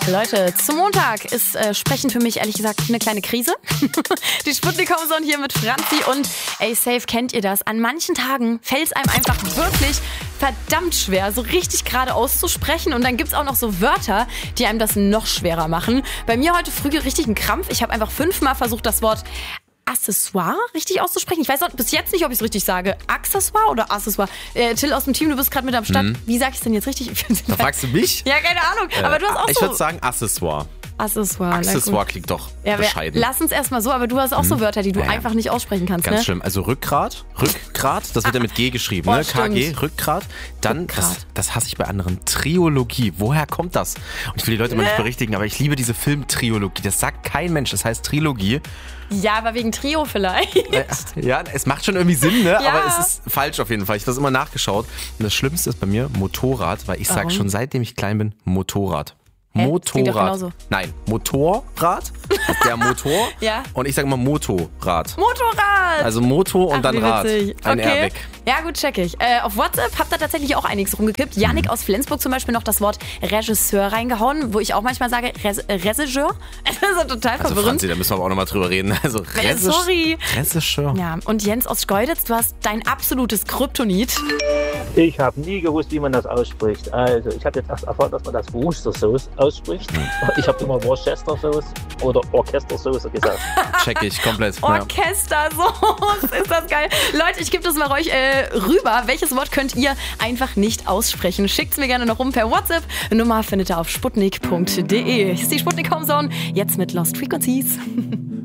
Leute, zum Montag ist Sprechen für mich ehrlich gesagt eine kleine Krise. Die Sputnik Homezone hier mit Franzi und safe kennt ihr das. An manchen Tagen fällt es einem einfach wirklich verdammt schwer, so richtig gerade auszusprechen. Und dann gibt es auch noch so Wörter, die einem das noch schwerer machen. Bei mir heute früh richtig ein Krampf. Ich habe einfach 5-mal versucht, das Wort Accessoire richtig auszusprechen. Ich weiß auch bis jetzt nicht, ob ich es richtig sage. Accessoire oder Accessoire? Till aus dem Team, du bist gerade mit am Start. Wie sag ich es denn jetzt richtig? Da fragst du mich? Ja, keine Ahnung. Aber du hast auch Ich würde sagen Accessoire. Accessoire klingt doch ja, bescheiden. Lass uns erstmal so, aber du hast auch so Wörter, die du einfach nicht aussprechen kannst. Ganz ne? schlimm. Also Rückgrat, das wird ja mit G geschrieben, ne? KG, Rückgrat. Dann, das hasse ich bei anderen, Triologie. Woher kommt das? Und ich will die Leute mal nicht berichtigen, aber ich liebe diese Filmtriologie. Das sagt kein Mensch, das heißt Trilogie. Ja, aber wegen Trio vielleicht. Ja, es macht schon irgendwie Sinn, ne? Ja. Aber es ist falsch auf jeden Fall. Ich habe das immer nachgeschaut. Und das Schlimmste ist bei mir Motorrad, weil ich sage schon seitdem ich klein bin, Motorrad. Das klingt doch Motorrad. genauso. Nein, Motorrad. Das ist der Motor. Ja. Und ich sage immer Motorrad. Motorrad! Also Motor und Ach, dann wie Rad. witzig. Ein Okay. Airbag. Ja gut, check ich. Auf WhatsApp habt ihr tatsächlich auch einiges rumgekippt. Yannick aus Flensburg zum Beispiel noch das Wort Regisseur reingehauen, wo ich auch manchmal sage Regisseur. Das ist so total Also verwirrend. Franzi, da müssen wir aber auch nochmal drüber reden. Also Sorry. Regisseur. Ja, und Jens aus Schkeuditz, du hast dein absolutes Kryptonit. Ich habe nie gewusst, wie man das ausspricht. Also, ich habe jetzt erst erfahren, dass man das Worcestershire ausspricht. Ich habe immer Worcestershire oder Orchestersauce gesagt. Check ich komplett. Orchestersauce, ist das geil. Leute, ich gebe das mal euch rüber. Welches Wort könnt ihr einfach nicht aussprechen? Schickt's mir gerne noch rum per WhatsApp. Nummer findet ihr auf sputnik.de. Hier ist die Sputnik Homezone, jetzt mit Lost Frequencies.